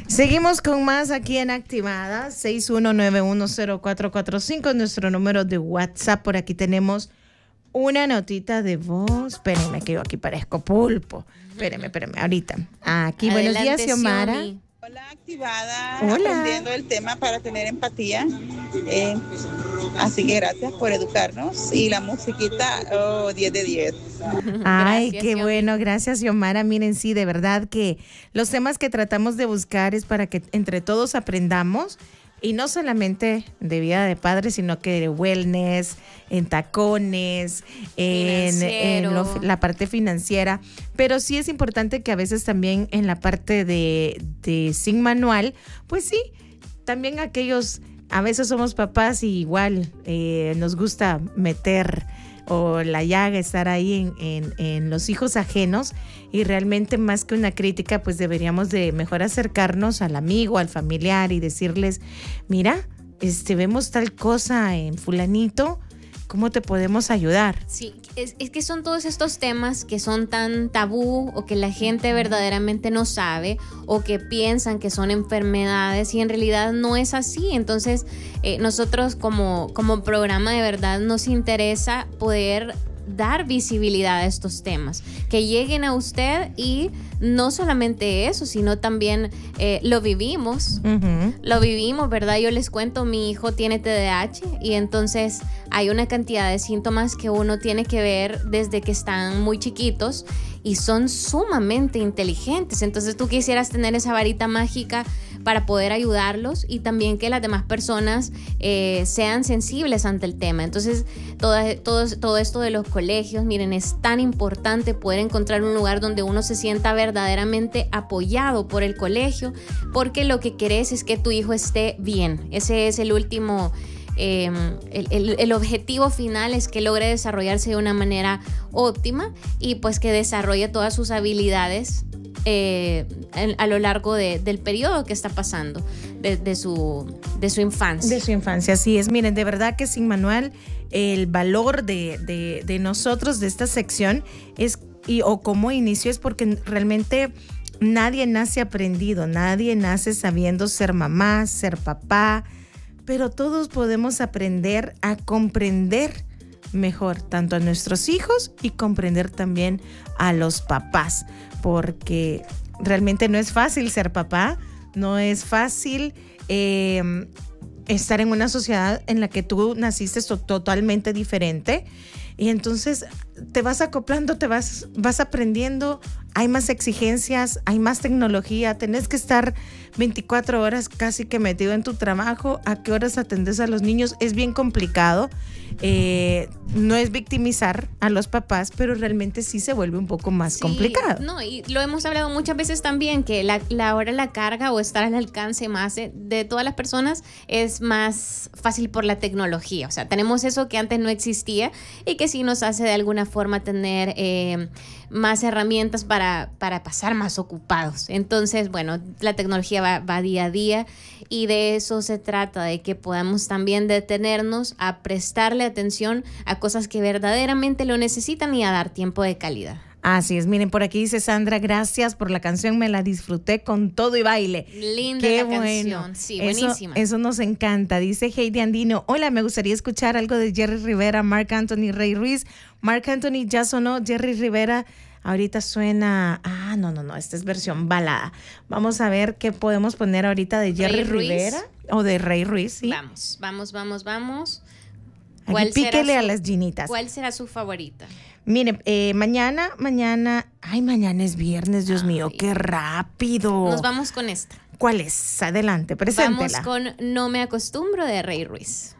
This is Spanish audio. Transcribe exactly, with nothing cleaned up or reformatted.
Seguimos con más aquí en Activada, seis uno nueve uno cero cuatro cuatro cinco, nuestro número de WhatsApp. Por aquí tenemos una notita de voz. Espérenme que yo aquí parezco pulpo. Espérenme, espérenme, ahorita. Aquí, Adelante, buenos días, Xiomara. Xiomi. Hola, Activada, Hola. aprendiendo el tema para tener empatía. Eh, así que gracias por educarnos. Y la musiquita, oh, diez de diez. Ay, Gracias, qué Xiomi. bueno, gracias, Xiomara. Miren, sí, de verdad que los temas que tratamos de buscar es para que entre todos aprendamos, y no solamente de vida de padres, sino que de wellness, en tacones, en, en lo- la parte financiera. Pero sí es importante que a veces también en la parte de, de sin manual, pues sí, también aquellos, a veces somos papás y igual eh, nos gusta meter o la llaga, estar ahí en, en, en los hijos ajenos, y realmente más que una crítica, pues deberíamos de mejor acercarnos al amigo, al familiar y decirles, mira, este, vemos tal cosa en fulanito, ¿cómo te podemos ayudar? Sí, es, es que son todos estos temas que son tan tabú o que la gente verdaderamente no sabe o que piensan que son enfermedades y en realidad no es así. Entonces, eh, nosotros como, como programa de verdad nos interesa poder dar visibilidad a estos temas, que lleguen a usted, y no solamente eso, sino también eh, lo vivimos, Uh-huh. lo vivimos, ¿verdad? Yo les cuento, mi hijo tiene T D A H y entonces hay una cantidad de síntomas que uno tiene que ver desde que están muy chiquitos y son sumamente inteligentes. Entonces tú quisieras tener esa varita mágica para poder ayudarlos y también que las demás personas eh, sean sensibles ante el tema. Entonces todo, todo, todo esto de los colegios, miren, es tan importante poder encontrar un lugar donde uno se sienta verdaderamente apoyado por el colegio, porque lo que querés es que tu hijo esté bien. Ese es el último... Eh, el, el, el objetivo final es que logre desarrollarse de una manera óptima y pues que desarrolle todas sus habilidades eh, en, a lo largo de, del periodo que está pasando de, de, su, de su infancia. De su infancia, así es. Miren, de verdad que sin manual, el valor de, de, de nosotros, de esta sección, es, y, o como inicio, es porque realmente nadie nace aprendido, nadie nace sabiendo ser mamá, ser papá, pero todos podemos aprender a comprender mejor tanto a nuestros hijos y comprender también a los papás, porque realmente no es fácil ser papá, no es fácil eh, estar en una sociedad en la que tú naciste to- totalmente diferente, y entonces te vas acoplando, te vas, vas aprendiendo, hay más exigencias, hay más tecnología, tenés que estar veinticuatro horas casi que metido en tu trabajo, a qué horas atendes a los niños, es bien complicado. Eh, no es victimizar a los papás, pero realmente sí se vuelve un poco más Sí, complicado. No, y lo hemos hablado muchas veces también, que la, la hora la carga o estar al alcance más de, de todas las personas es más fácil por la tecnología. O sea, tenemos eso que antes no existía y que sí nos hace de alguna forma tener eh, más herramientas para, para pasar más ocupados. Entonces, bueno, la tecnología va, va día a día y de eso se trata, de que podamos también detenernos a prestarle atención a cosas que verdaderamente lo necesitan y a dar tiempo de calidad. Así es, miren, por aquí dice Sandra, gracias por la canción, me la disfruté con todo y baile. Linda Qué la bueno. canción, sí, Eso, buenísima. eso nos encanta. Dice Heidi Andino, hola, me gustaría escuchar algo de Jerry Rivera, Marc Anthony, Ray Ruiz. Marc Anthony ya sonó, Jerry Rivera ahorita suena, ah, no, no, no, esta es versión balada. Vamos a ver qué podemos poner ahorita de Jerry Ray Ruiz. Rivera o de Ray Ruiz, sí. Vamos, vamos, vamos, vamos. Aquí ¿Cuál será píquele su- a las ginitas. ¿Cuál será su favorita? Miren, eh, mañana, mañana, ay, mañana es viernes, Dios mío, Ay. qué rápido. Nos vamos con esta. ¿Cuál es? Adelante, Vamos preséntela. con No me acostumbro de Ray Ruiz.